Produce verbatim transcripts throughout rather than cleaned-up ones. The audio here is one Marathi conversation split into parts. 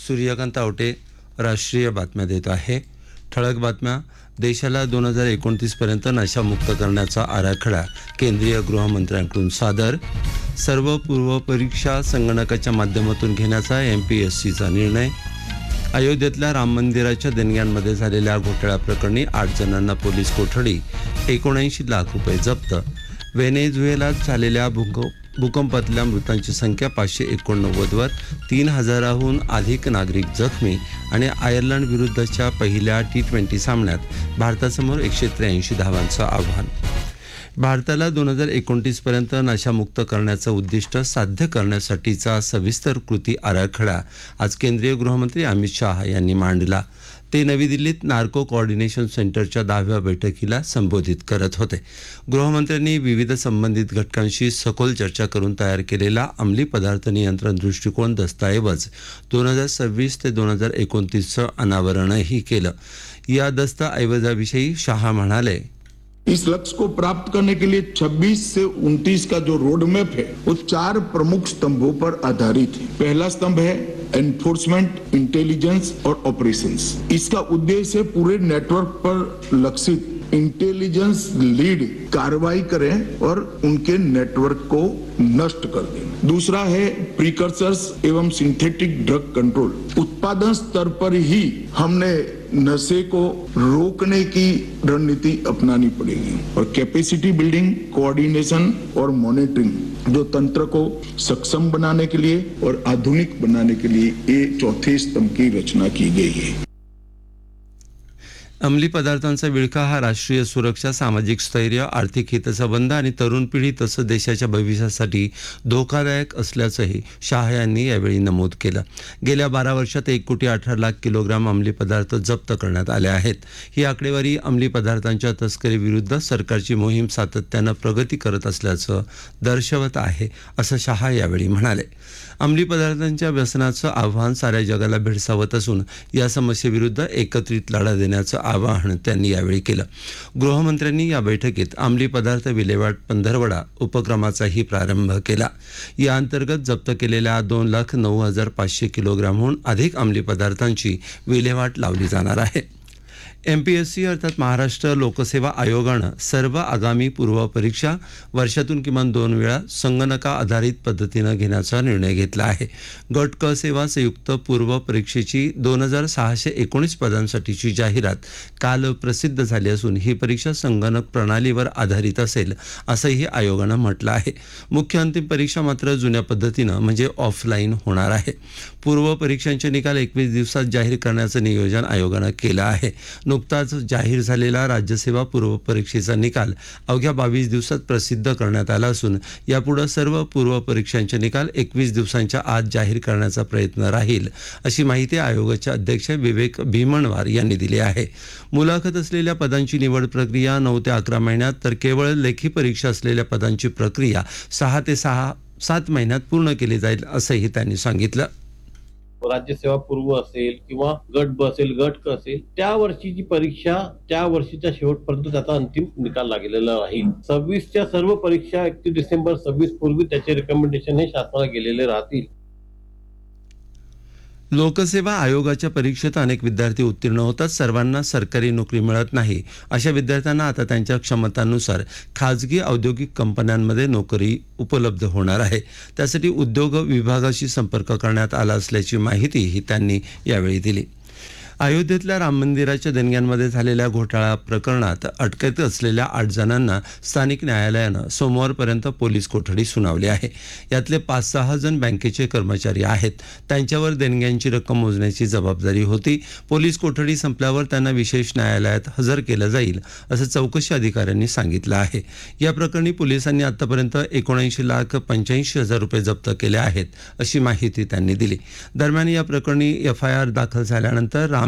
सूर्यकांत आवटे राष्ट्रीय बातम्या देत आहे. ठळक बातम्या. देशाला दोन हजार एकोणतीसपर्यंत नशामुक्त करण्याचा आराखडा केंद्रीय गृहमंत्र्यांकडून सादर. सर्व पूर्वपरीक्षा संगणकाच्या माध्यमातून घेण्याचा एम पी एस सीचा निर्णय. अयोध्येतल्या राम मंदिराच्या देणग्यांमध्ये झालेल्या घोटाळ्याप्रकरणी आठ जणांना पोलीस कोठडी. एकोणऐंशी लाख रुपये जप्त. व्हेनेझुएलात झालेल्या भूक भूकंपातल्या मृतांची संख्या पाचशे एकोणनव्वदवर. तीन हजाराहून अधिक नागरिक जखमी. आणि आयर्लंड विरुद्धच्या पहिल्या टी ट्वेंटी सामन्यात भारतासमोर एकशे त्र्याऐंशी धावांचं आव्हान. भारताला दोन हजार एकोणतीसपर्यंत नशामुक्त करण्याचं उद्दिष्ट साध्य करण्यासाठीचा सविस्तर कृती आराखडा आज केंद्रीय गृहमंत्री अमित शाह यांनी मांडला. ते नवी दिल्लीत नार्को कोऑर्डिनेशन सेंटरच्या दहाव्या बैठकीला संबोधित करत होते. गृहमंत्र्यांनी विविध संबंधित घटकांशी सखोल चर्चा करून तयार केलेला अंमली पदार्थ नियंत्रण दृष्टिकोन दस्तऐवज दोन हजार सव्वीस ते दोन हजार एकोणतीसचं अनावरणही केलं. या दस्तऐवजाविषयी शाह म्हणाले, इस लक्ष्य को प्राप्त करने के लिए छब्बीस से उनतीस का जो रोड मैप है वो चार प्रमुख स्तंभों पर आधारित है. पहला स्तंभ है एनफोर्समेंट, इंटेलिजेंस और ऑपरेशंस. इसका उद्देश्य है पूरे नेटवर्क पर लक्षित इंटेलिजेंस लीड कार्रवाई करें और उनके नेटवर्क को नष्ट कर दें. दूसरा है प्रीकर्सर्स एवं सिंथेटिक ड्रग कंट्रोल. उत्पादन स्तर पर ही हमने नशे को रोकने की रणनीति अपनानी पड़ेगी. और कैपेसिटी बिल्डिंग, कोऑर्डिनेशन और मॉनिटरिंग जो तंत्र को सक्षम बनाने के लिए और आधुनिक बनाने के लिए ये चौथे स्तंभ की रचना की गई है. अंमली पदार्थांचा विळखा हा राष्ट्रीय सुरक्षा, सामाजिक स्थैर्य, आर्थिक हितसंबंध आणि तरुण पिढी तसंच देशाच्या भविष्यासाठी धोकादायक असल्याचंही शाह यांनी यावेळी नमूद केलं. गेल्या बारा वर्षात एक कोटी अठरा लाख किलोग्राम अंमली पदार्थ जप्त करण्यात आले आहेत. ही आकडेवारी अंमली पदार्थांच्या तस्करीविरुद्ध सरकारची मोहीम सातत्यानं प्रगती करत असल्याचं दर्शवत आहे, असं शाह यावेळी म्हणाले. अंमली पदार्थांच्या व्यसनाचं आव्हान साऱ्या जगाला भेडसावत असून या समस्येविरुद्ध एकत्रित लढा देण्याचं आवाहन त्यांनी यावेळी केलं. गृहमंत्र्यांनी या बैठकीत अंमली पदार्थ विल्हेवाट पंधरवडा उपक्रमाचाही प्रारंभ केला. या अंतर्गत जप्त केलेल्या दोन लाख नऊ हजार पाचशे किलोग्रामहून अधिक अंमली पदार्थांची विल्हेवाट लावली जाणार आहे. एम पी एस सी अर्थात महाराष्ट्र लोकसेवा आयोगानं सर्व आगामी पूर्वपरीक्षा वर्षातून किमान दोन वेळा संगणका आधारित पद्धतीनं घेण्याचा निर्णय घेतला आहे. गट क सेवा संयुक्त पूर्व परीक्षेची दोन हजार सहाशे एकोणीस पदांसाठीची जाहिरात काल प्रसिद्ध झाली असून ही परीक्षा संगणक प्रणालीवर आधारित असेल असंही आयोगानं म्हटलं आहे. मुख्य अंतिम परीक्षा मात्र जुन्या पद्धतीनं म्हणजे ऑफलाईन होणार आहे. पूर्व परीक्षांचे निकाल एकवीस दिवसात जाहीर करण्याचं नियोजन आयोगानं केलं आहे. नुकताच जाहीर झालेला राज्यसेवा पूर्व परीक्षेचा निकाल अवघ्या बावीस दिवसात प्रसिद्ध करण्यात आला असून यापुढे सर्व पूर्व परीक्षांचे निकाल एकवीस दिवसांच्या आत जाहीर करण्याचा प्रयत्न राहील, अशी माहिती आयोगाचे अध्यक्ष विवेक भीमणवार यांनी दिली आहे. मुलाखत असलेल्या पदांची निवड प्रक्रिया नऊ ते अकरा महिन्यात तर केवळ लेखी परीक्षा असलेल्या पदांची प्रक्रिया सहा ते सहा सात महिन्यात पूर्ण केली जाईल, असंही त्यांनी सांगितलं. राज्यसेवा पूर्व असेल किंवा गट ब असेल, गट क असेल, त्या वर्षीची परीक्षा त्या वर्षीच्या शेवटपर्यंत त्याचा अंतिम निकाल लागलेला राहील. सव्वीसच्या सर्व परीक्षा एकतीस डिसेंबर सव्वीस पूर्वी त्याचे रिकमेंडेशन हे शासनाला गेलेले राहतील. लोकसेवा आयोगाच्या परीक्षेत अनेक विद्यार्थी उत्तीर्ण होतात. सर्वांना सरकारी नोकरी मिळत नाही. अशा विद्यार्थ्यांना आता त्यांच्या क्षमतांनुसार खाजगी औद्योगिक कंपन्यांमध्ये नोकरी उपलब्ध होणार आहे. त्यासाठी उद्योग विभागाशी संपर्क करण्यात आला असल्याची माहितीही त्यांनी यावेळी दिली. अयोध्येतल्या राम मंदिराच्या देणग्यांमध्ये झालेल्या घोटाळा प्रकरणात अटकेत असलेल्या आठ जणांना स्थानिक न्यायालयानं सोमवारपर्यंत पोलीस कोठडी सुनावली आहे. यातले पाच सहा जण बँकेचे कर्मचारी आहेत. त्यांच्यावर देणग्यांची रक्कम मोजण्याची जबाबदारी होती. पोलीस कोठडी संपल्यावर त्यांना विशेष न्यायालयात हजर केलं जाईल, असं चौकशी अधिकाऱ्यांनी सांगितलं आहे. या प्रकरणी पोलिसांनी आतापर्यंत एकोणऐंशी लाख पंच्याऐंशी हजार रुपये जप्त केले आहेत, अशी माहिती त्यांनी दिली. दरम्यान या प्रकरणी एफ आय आर दाखल झाल्यानंतर राम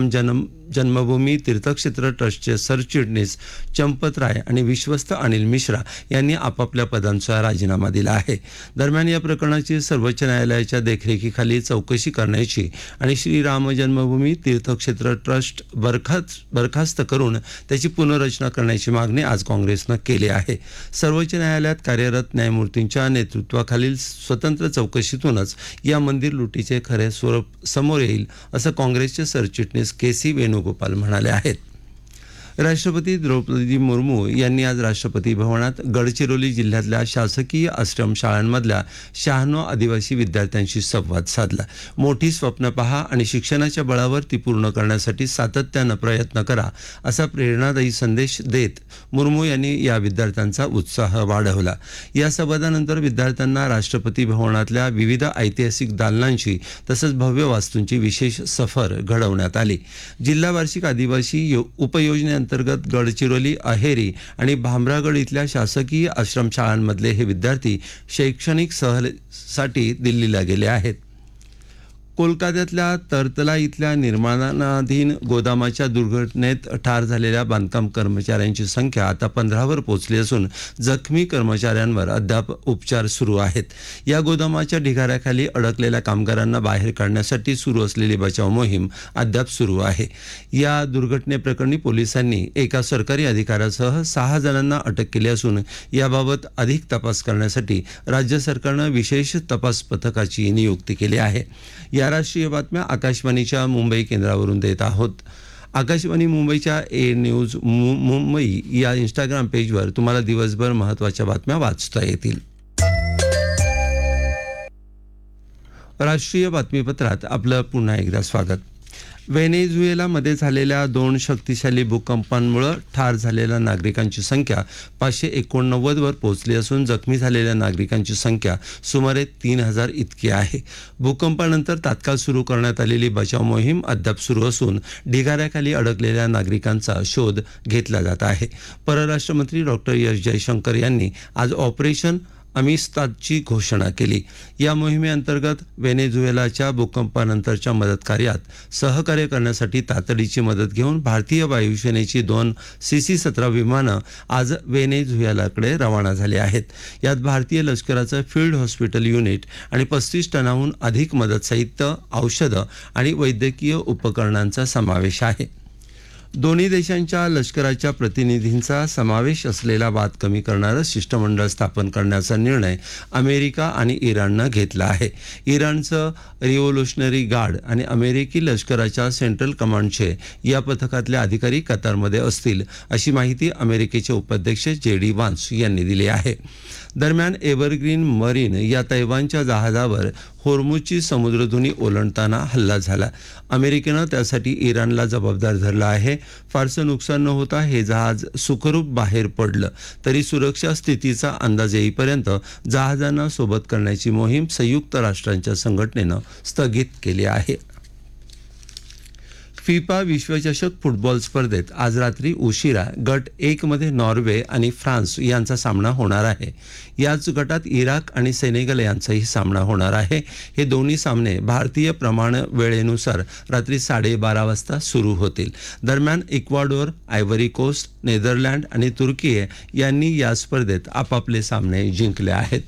राम जन्म जन्मभूमी तीर्थक्षेत्र ट्रस्टचे सरचिटणीस चंपत राय आणि विश्वस्त अनिल मिश्रा यांनी आपापल्या पदांचा राजीनामा दिला आहे. दरम्यान या प्रकरणाची सर्वोच्च न्यायालयाच्या देखरेखीखाली चौकशी करण्याची आणि श्रीराम जन्मभूमी तीर्थक्षेत्र ट्रस्ट बरखास्त बरखास्त करून त्याची पुनर्रचना करण्याची मागणी आज काँग्रेसनं केली आहे. सर्वोच्च न्यायालयात कार्यरत न्यायमूर्तींच्या नेतृत्वाखालील स्वतंत्र चौकशीतूनच या मंदिर लुटीचे खरे स्वरूप समोर येईल असं काँग्रेसचे सरचिटणीस के सी वेणुगोपाल म्हणाले आहेत. राष्ट्रपती द्रौपदी मुर्मू यांनी आज राष्ट्रपती भवनात गडचिरोली जिल्ह्यातल्या शासकीय आश्रमशाळांमधल्या शहाण्णव आदिवासी विद्यार्थ्यांशी संवाद साधला. मोठी स्वप्न पहा आणि शिक्षणाच्या बळावर ती पूर्ण करण्यासाठी सातत्यानं प्रयत्न करा असा प्रेरणादायी संदेश देत मुर्मू यांनी या विद्यार्थ्यांचा उत्साह वाढवला. या संवादानंतर विद्यार्थ्यांना राष्ट्रपती भवनातल्या विविध ऐतिहासिक दालनांची तसंच भव्य वास्तूंची विशेष सफर घडवण्यात आली. जिल्हा वार्षिक आदिवासी यो उपयोजने अंतर्गत गडचिरोली, अहेरी आणि भामरागड इथल्या शासकीय आश्रमशाळांमधले हे विद्यार्थी शैक्षणिक सहलीसाठी दिल्लीला गेले आहेत. कोलकात्यातल्या तरतला इथल्या निर्माणाधीन गोदामाच्या दुर्घटनेत ठार झालेल्या बांधकाम कर्मचाऱ्यांची संख्या आता पंधरावर पोहोचली असून जखमी कर्मचाऱ्यांवर अद्याप उपचार सुरू आहेत. या गोदामाच्या ढिगाऱ्याखाली अडकलेल्या कामगारांना बाहेर काढण्यासाठी सुरू असलेली बचाव मोहीम अद्याप सुरू आहे. या दुर्घटनेप्रकरणी पोलिसांनी एका सरकारी अधिकाऱ्यासह सहा जणांना अटक केली असून याबाबत अधिक तपास करण्यासाठी राज्य सरकारनं विशेष तपास पथकाची नियुक्ती केली आहे. या राष्ट्रीय बातम्या आकाशवाणीच्या मुंबई केंद्रावरून देत आहोत. आकाशवाणी मुंबईच्या ए न्यूज मु- मुंबई या इंस्टाग्राम पेजवर तुम्हाला दिवसभर महत्त्वाच्या बातम्या वाचता येतील. राष्ट्रीय बातमीपत्रात आपलं पुन्हा एकदा स्वागत. व्हेनेझुएलामध्ये झालेल्या दोन शक्तिशाली भूकंपांमुळे ठार झालेल्या नागरिकांची संख्या पाचशे एकोणनव्वदवर पोहोचली असून जखमी झालेल्या नागरिकांची संख्या सुमारे तीन हजार इतकी आहे. भूकंपानंतर तात्काळ सुरू करण्यात आलेली बचाव मोहीम अद्याप सुरू असून ढिगाऱ्याखाली अडकलेल्या नागरिकांचा शोध घेतला जात आहे. परराष्ट्र मंत्री डॉक्टर एस जयशंकर यांनी आज ऑपरेशन अमिस्तादची घोषणा केली. या मोहिमेअंतर्गत व्हेनेझुएलाच्या भूकंपानंतरच्या मदत कार्यात सहकार्य करण्यासाठी तातडीची मदत घेऊन भारतीय वायुसेनेची दोन सी सी सतरा विमानं आज व्हेनेझुएलाकडे रवाना झाली आहेत. यात भारतीय लष्कराचं फील्ड हॉस्पिटल युनिट आणि पस्तीस टनाहून अधिक मदत साहित्य, औषधं आणि वैद्यकीय उपकरणांचा समावेश आहे. दोन्ही देशांच्या लष्कराच्या प्रतिनिधींचा समावेश असलेला वाद कमी करणारं शिष्टमंडळ स्थापन करण्याचा निर्णय अमेरिका आणि इराणनं घेतला आहे. इराणचं रिव्होल्युशनरी गार्ड आणि अमेरिकी लष्कराच्या सेंट्रल कमांडचे या पथकातले अधिकारी कतारमध्ये असतील अशी माहिती अमेरिकेचे उपाध्यक्ष जे डी वान्स यांनी दिली आहे. दरम्यान एव्हरग्रीन मरीन या तैवानच्या जहाजावर होर्मुझची समुद्रधुनी ओलांडताना हल्ला झाला. अमेरिकेनं त्यासाठी इराणला जबाबदार धरलं आहे. फारसं नुकसान न होता हे जहाज सुखरूप बाहेर पडलं तरी सुरक्षा स्थितीचा अंदाज येईपर्यंत जहाजांना सोबत करण्याची मोहीम संयुक्त राष्ट्रांच्या संघटनेनं स्थगित केली आहे. फिफा विश्वचषक फुटबॉल स्पर्धेत आज रात्री उशिरा गट एक मध्ये नॉर्वे आणि फ्रान्स यांचा सामना होणार आहे. याच गटात इराक आणि सेनेगल यांचाही सामना होणार आहे. हे दोन्ही सामने भारतीय प्रमाण वेळेनुसार रात्री साडेबारा वाजता सुरू होतील. दरम्यान इक्वाडोर, आयव्हरी कोस्ट, नेदरलँड आणि तुर्की यांनी या स्पर्धेत आपापले सामने जिंकले आहेत.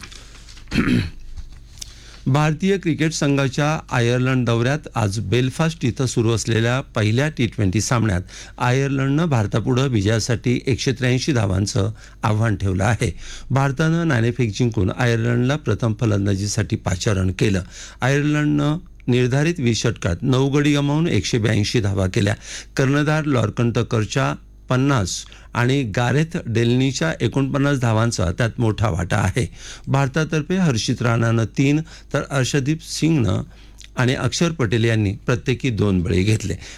भारतीय क्रिकेट संघाच्या आयर्लंड दौऱ्यात आज बेलफास्ट इथं सुरू असलेल्या पहिल्या टी ट्वेंटी सामन्यात आयर्लंडनं भारतापुढं विजयासाठी एकशे त्र्याऐंशी धावांचं आव्हान ठेवलं आहे. भारतानं नाणेफेक जिंकून आयर्लंडला प्रथम फलंदाजीसाठी पाचारण केलं. आयर्लंडनं निर्धारित वीस षटकात नऊ गडी गमावून एकशे ब्याऐंशी धावा केल्या. कर्णधार लॉर्कन टकरच्या पन्नास आणि गारेथ डेलनीच्या एकोणपन्नास धावांचा त्यात मोठा वाटा आहे. भारतातर्फे हर्षित राणानं तीन तर अर्शदीप सिंगनं आणि अक्षर पटेल यांनी प्रत्येकी दोन बळी घेतले.